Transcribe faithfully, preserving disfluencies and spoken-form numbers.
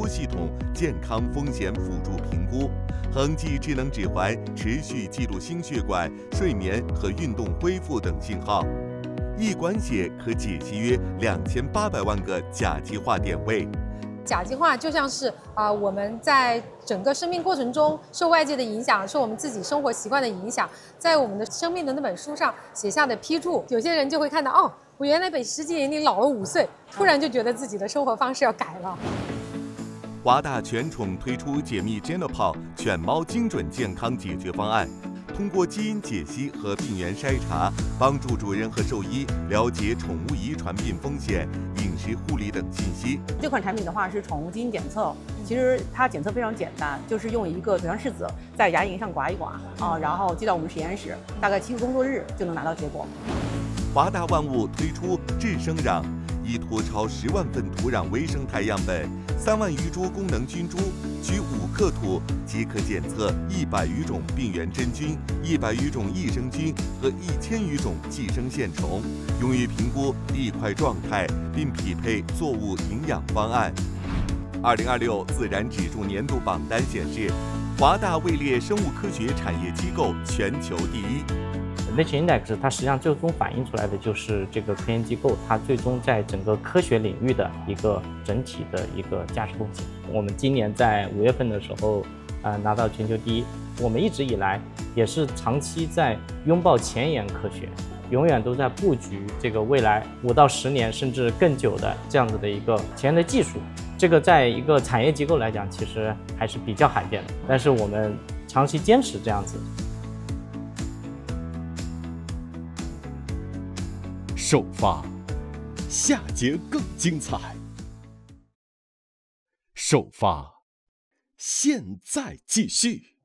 服系统健康风险辅助评估，恒记智能指环持续记录心血管、睡眠和运动恢复等信号。一管血可解析约两千八百万个甲基化点位。 甲基化就像是啊、呃，我们在整个生命过程中受外界的影响，受我们自己生活习惯的影响，在我们的生命的那本书上写下的批注。有些人就会看到，哦，我原来比实际年龄老了五岁，突然就觉得自己的生活方式要改了。 华大犬宠推出解密 Genopal 犬猫精准健康解决方案。通过基因解析和病原筛查，帮助主人和兽医了解宠物遗传病风险、饮食护理等信息。 这款产品的话是宠物基因检测，其实它检测非常简单，就是用一个嘴上拭子在牙龈上刮一刮啊，然后寄到我们实验室，大概七个工作日就能拿到结果。 华大万物推出智生壤，依托超十万份土壤微生态样本、三万余株功能菌株，取五克土即可检测一百余种病原真菌、一百余种益生菌和一千余种寄生线虫，用于评估地块状态，并匹配作物营养方案。二零二六自然指数年度榜单显示，华大位列生物科学产业机构全球第一。 Nature Index 它实际上最终反映出来的就是这个科研机构它最终在整个科学领域的一个整体的一个价值贡献。我们今年在五月份的时候，呃，拿到全球第一。我们一直以来也是长期在拥抱前沿科学，永远都在布局这个未来五到十年甚至更久的这样子的一个前沿的技术。这个在一个产业机构来讲，其实还是比较罕见的。但是我们长期坚持这样子。 首发，下节更精彩。首发，现在继续。